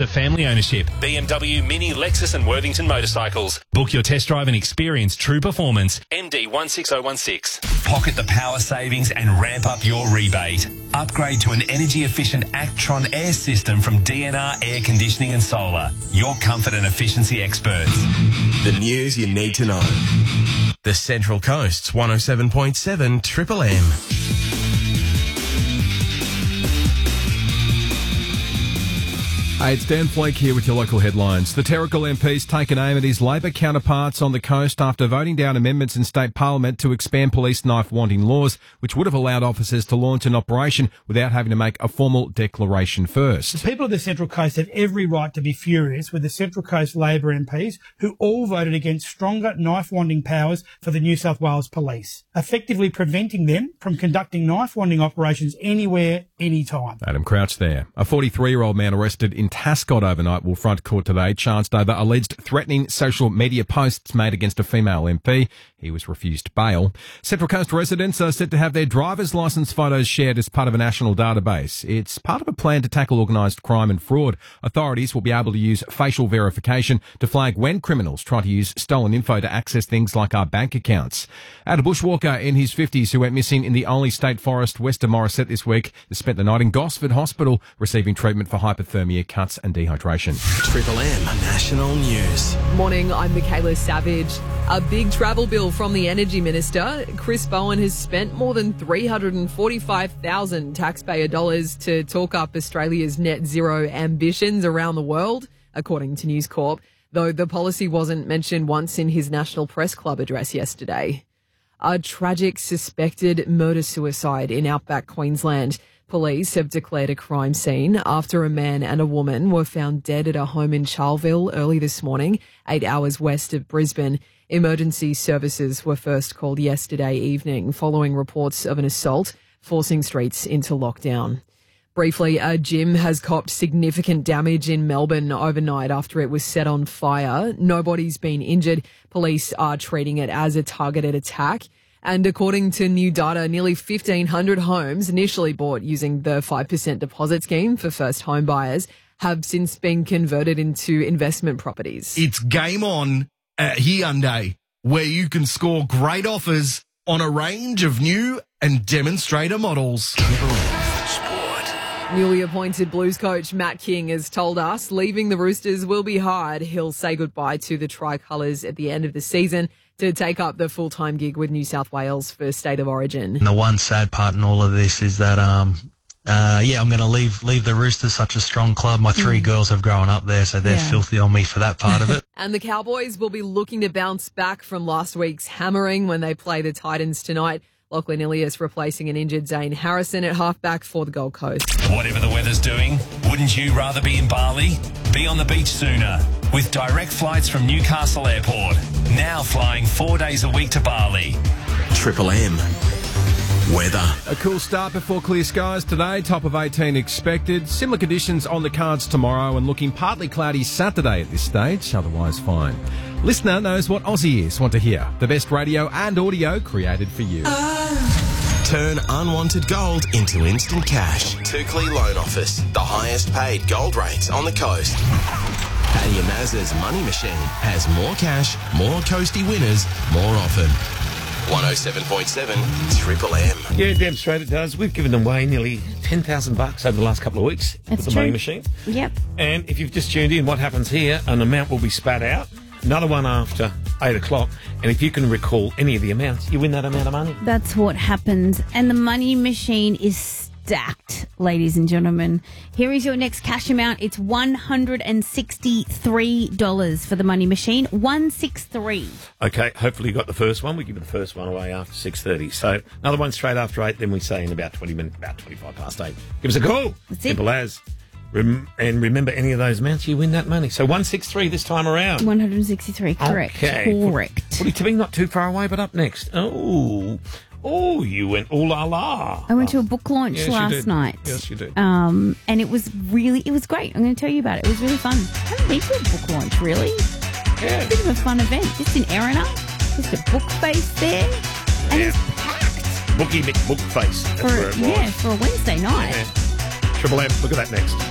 family ownership. BMW, Mini, Lexus and Worthington Motorcycles. Book your test drive and experience true performance. MD 16016. Pocket the power savings and ramp up your rebate. Upgrade to an energy-efficient Actron air system from DNR Air Conditioning and Solar. Your comfort and efficiency experts. The news you need to know. The Central Coast's 107.7 Triple M. Hey, it's Dan Flake here with your local headlines. The Terrigal MP's taken aim at his Labor counterparts on the coast after voting down amendments in state parliament to expand police knife-wanting laws, which would have allowed officers to launch an operation without having to make a formal declaration first. The people of the Central Coast have every right to be furious with the Central Coast Labor MPs who all voted against stronger knife-wanting powers for the New South Wales Police, effectively preventing them from conducting knife-wanting operations anywhere, anytime. Adam Crouch there. A 43-year-old man arrested in Tascott overnight will front court today, charged over alleged threatening social media posts made against a female MP. He was refused bail. Central Coast residents are set to have their driver's licence photos shared as part of a national database. It's part of a plan to tackle organised crime and fraud. Authorities will be able to use facial verification to flag when criminals try to use stolen info to access things like our bank accounts. And a bushwalker in his 50s who went missing in the only state forest west of Morisset this week has spent the night in Gosford Hospital receiving treatment for hypothermia, cuts and dehydration. Triple M National News. Morning, I'm Michaela Savage. A big travel bill from the Energy Minister. Chris Bowen has spent more than $345,000 taxpayer dollars to talk up Australia's net zero ambitions around the world, according to News Corp, though the policy wasn't mentioned once in his National Press Club address yesterday. A tragic suspected murder-suicide in outback Queensland. Police have declared a crime scene after a man and a woman were found dead at a home in Charleville early this morning, 8 hours west of Brisbane. Emergency services were first called yesterday evening following reports of an assault, forcing streets into lockdown. Briefly, a gym has copped significant damage in Melbourne overnight after it was set on fire. Nobody's been injured. Police are treating it as a targeted attack. And according to new data, nearly 1,500 homes initially bought using the 5% deposit scheme for first home buyers have since been converted into investment properties. It's game on at Hyundai, where you can score great offers on a range of new and demonstrator models. Newly appointed Blues coach Matt King has told us leaving the Roosters will be hard. He'll say goodbye to the Tricolours at the end of the season to take up the full-time gig with New South Wales for State of Origin. And the one sad part in all of this is that, I'm going to leave the Roosters, such a strong club. My three girls have grown up there, so they're filthy on me for that part of it. And the Cowboys will be looking to bounce back from last week's hammering when they play the Titans tonight. Lachlan Ilias replacing an injured Zane Harrison at halfback for the Gold Coast. Whatever the weather's doing, wouldn't you rather be in Bali? Be on the beach sooner with direct flights from Newcastle Airport. Now flying 4 days a week to Bali. Triple M weather. A cool start before clear skies today, top of 18 expected. Similar conditions on the cards tomorrow and looking partly cloudy Saturday at this stage, otherwise fine. Listener knows what Aussie ears want to hear. The best radio and audio created for you. Turn unwanted gold into instant cash. Tukli Loan Office, the highest paid gold rates on the coast. Paddy Mazza's Money Machine has more cash, more coasty winners, more often. 107.7 Triple M. Yeah, damn straight it does. We've given away nearly $10,000 over the last couple of weeks with the Money Machine. Yep. And if you've just tuned in, what happens here, an amount will be spat out, another one after 8 o'clock, and if you can recall any of the amounts, you win that amount of money. That's what happens. And the Money Machine is stacked, ladies and gentlemen. Here is your next cash amount. It's $163 for the Money Machine. 163. Okay, hopefully you got the first one. We give the first one away after 6:30. So another one straight after 8, then we say in about 20 minutes, about 25 past 8. Give us a call. That's it. Simple as. And remember, any of those amounts, you win that money. So 163 this time around. 163, correct. Okay. Correct. What are you tipping? Not too far away, but up next. Oh, you went ooh la la. I went to a book launch last night. Yes, you did. And it was great. I'm going to tell you about it. It was really fun. I haven't been to a book launch, really. Yeah. It's a bit of a fun event. Just in Erina. Just a book face there. And it's packed. Bookie McBook face. That's where it was. Yeah, for a Wednesday night. Yeah. Triple M, look at that next.